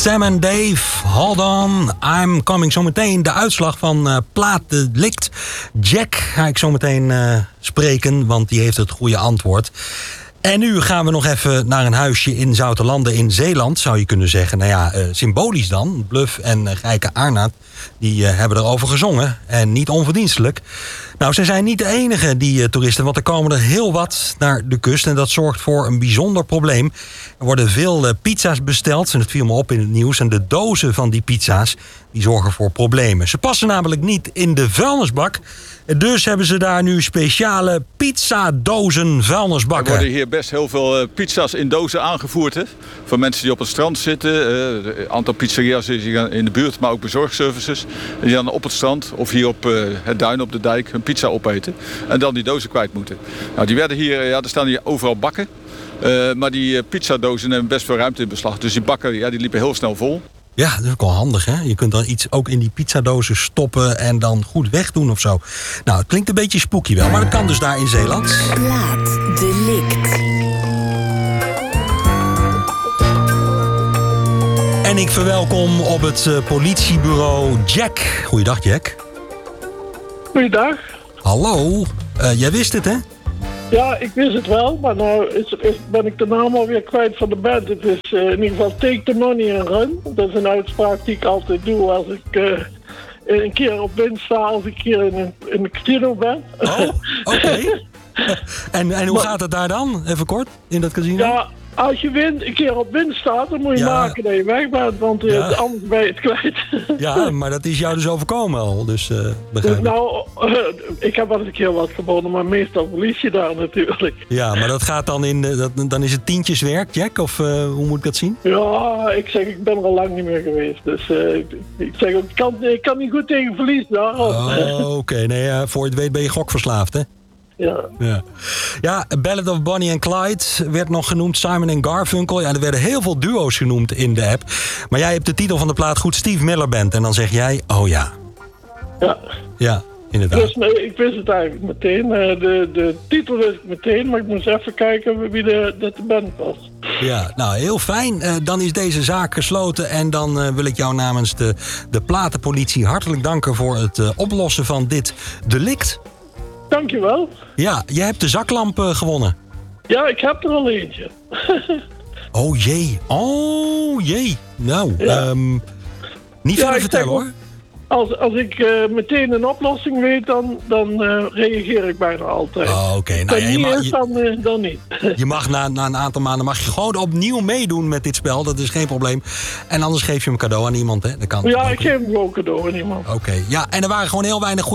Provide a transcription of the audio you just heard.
Sam en Dave, hold on, I'm coming. Zometeen de uitslag van Plaatdelict. Jack ga ik zometeen spreken, want die heeft het goede antwoord. En nu gaan we nog even naar een huisje in Zoutelande in Zeeland, zou je kunnen zeggen. Nou ja, symbolisch dan. Bluff en Gijke Arnaert, die hebben erover gezongen. En niet onverdienstelijk. Nou, ze zijn niet de enige, die toeristen, want er komen er heel wat naar de kust. En dat zorgt voor een bijzonder probleem. Er worden veel pizza's besteld, en het viel me op in het nieuws. En de dozen van die pizza's, die zorgen voor problemen. Ze passen namelijk niet in de vuilnisbak. Dus hebben ze daar nu speciale pizzadozen vuilnisbakken. Er worden hier best heel veel pizza's in dozen aangevoerd. Hè? Van mensen die op het strand zitten. Een aantal pizzeria's in de buurt, maar ook bezorgservices. Die dan op het strand of hier op het duin op de dijk hun pizza opeten. En dan die dozen kwijt moeten. Nou, die werden hier, er staan hier overal bakken. Maar die pizzadozen nemen best veel ruimte in beslag. Dus die bakken die liepen heel snel vol. Ja, dat is ook wel handig, hè? Je kunt dan iets ook in die pizzadozen stoppen en dan goed wegdoen of zo. Nou, het klinkt een beetje spooky wel, maar dat kan dus daar in Zeeland. Plaatdelict. En ik verwelkom op het politiebureau Jack. Goeiedag, Jack. Goeiedag. Hallo. Jij wist het, hè? Ja, ik wist het wel, maar nou ben ik de naam alweer kwijt van de band. Het is in ieder geval Take the Money and Run. Dat is een uitspraak die ik altijd doe als ik een keer op wind sta, als ik hier in een casino ben. Oh, oké. En hoe gaat het daar dan? Even kort, in dat casino? Ja, als je een keer op wind staat, dan moet je maken dat je weg bent, want anders ben je het kwijt. Ja, maar dat is jou dus overkomen al, dus begrijp ik. Nou, ik heb wel eens een keer wat gewonnen, maar meestal verlies je daar natuurlijk. Ja, maar dat gaat dan dan is het tientjeswerk, Jack? Of hoe moet ik dat zien? Ja, ik ben er al lang niet meer geweest. Dus ik zeg ook, ik kan niet goed tegen verlies daar. Oké. Nee, voor je het weet ben je gokverslaafd, hè? Ja, Ballad of Bonnie and Clyde werd nog genoemd, Simon en Garfunkel. Ja, er werden heel veel duo's genoemd in de app. Maar jij hebt de titel van de plaat goed, Steve Miller Band. En dan zeg jij, oh ja. Ja, inderdaad. Dus ik wist het eigenlijk meteen. De titel wist ik meteen, maar ik moest even kijken wie de band was. Ja, nou heel fijn. Dan is deze zaak gesloten. En dan wil ik jou namens de platenpolitie hartelijk danken voor het oplossen van dit delict. Dankjewel. Ja, jij hebt de zaklamp gewonnen. Ja, ik heb er al eentje. Oh jee. Nou, niet verder vertellen hoor. Als ik meteen een oplossing weet, dan reageer ik bijna altijd. Oh, oké. Nou, dan niet. Je mag na een aantal maanden gewoon opnieuw meedoen met dit spel. Dat is geen probleem. En anders geef je hem cadeau aan iemand, hè? Dat kan. Ja, ik geef hem gewoon cadeau aan iemand. Oké. Ja, en er waren gewoon heel weinig goede